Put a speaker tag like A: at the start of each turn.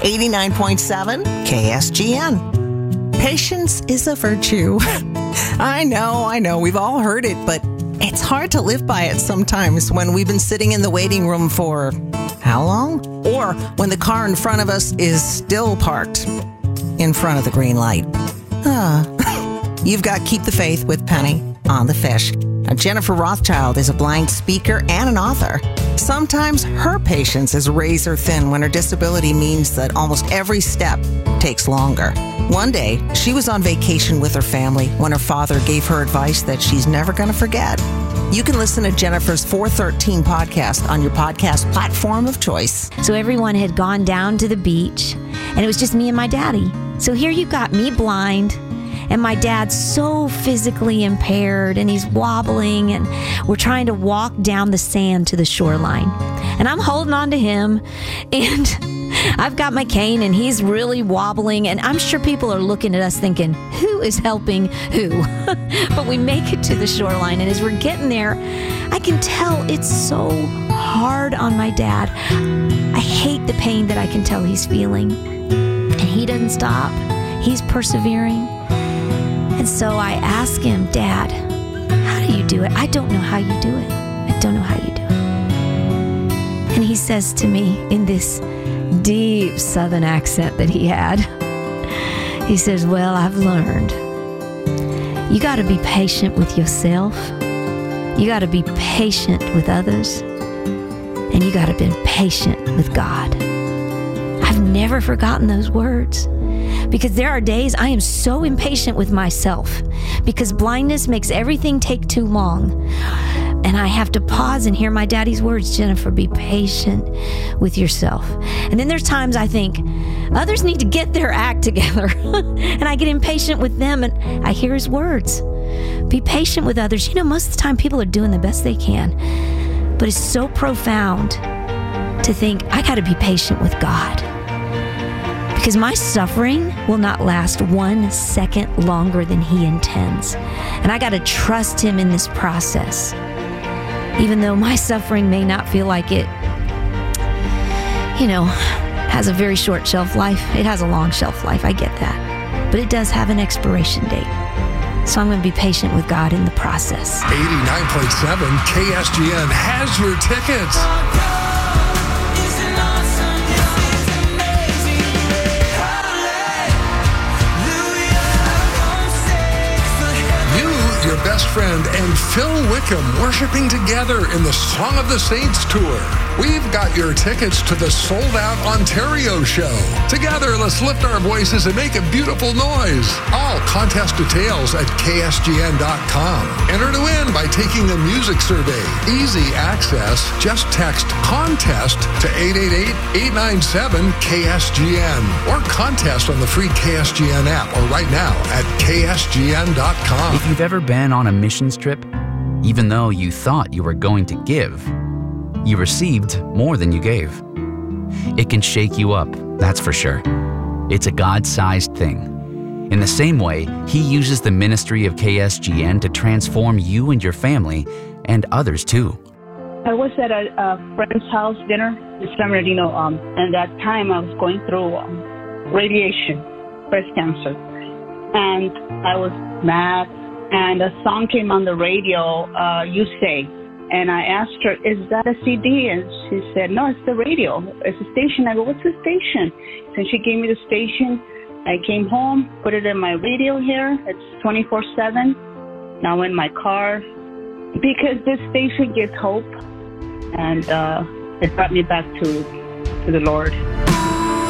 A: 89.7 KSGN. Patience is a virtue. I know, we've all heard it, but it's hard to live by it sometimes when we've been sitting in the waiting room for how long? Or when the car in front of us is still parked in front of the green light. You've got Keep the Faith with Penny on the Fish. Now, Jennifer Rothschild is a blind speaker and an author. Sometimes her patience is razor thin when her disability means that almost every step takes longer. One day, she was on vacation with her family when her father gave her advice that she's never going to forget. You can listen to Jennifer's 413 podcast on your podcast platform of choice.
B: So everyone had gone down to the beach, and it was just me and my daddy. So here you got me blind, and my dad's so physically impaired, and he's wobbling, and we're trying to walk down the sand to the shoreline. And I'm holding on to him, and I've got my cane, and he's really wobbling, and I'm sure people are looking at us thinking, who is helping who? But we make it to the shoreline, and as we're getting there, I can tell it's so hard on my dad. I hate the pain that I can tell he's feeling, and he doesn't stop. He's persevering. And so I ask him, Dad, how do you do it? I don't know how you do it. I don't know how you do it. And he says to me in this deep Southern accent that he had, he says, well, I've learned you got to be patient with yourself. You got to be patient with others. And you got to be patient with God. I've never forgotten those words. Because there are days I am so impatient with myself because blindness makes everything take too long. And I have to pause and hear my daddy's words, Jennifer, be patient with yourself. And then there's times I think others need to get their act together. And I get impatient with them and I hear his words. Be patient with others. You know, most of the time people are doing the best they can. But it's so profound to think I got to be patient with God. Because my suffering will not last 1 second longer than he intends. And I got to trust him in this process. Even though my suffering may not feel like it, has a very short shelf life. It has a long shelf life. I get that. But it does have an expiration date. So I'm going to be patient with God in the process.
C: 89.7 KSGN has your tickets. Your best friend and Phil Wickham worshiping together in the Song of the Saints tour. We've got your tickets to the sold-out Ontario show. Together, let's lift our voices and make a beautiful noise. All contest details at ksgn.com. Enter to win by taking a music survey. Easy access. Just text CONTEST to 888-897-KSGN or contest on the free KSGN app or right now at ksgn.com.
D: If you've ever been on a missions trip, even though you thought you were going to give, you received more than you gave. It can shake you up, that's for sure. It's a God-sized thing. In the same way, He uses the ministry of KSGN to transform you and your family and others too.
E: I was at a friend's house dinner in San Bernardino, and that time I was going through radiation, breast cancer, and I was mad. And a song came on the radio, You Say. And I asked her, is that a CD? And she said, no, it's the radio. It's a station. I go, what's the station? And she gave me the station. I came home, put it in my radio here. It's 24/7. Now in my car. Because this station gives hope. And it brought me back to the Lord.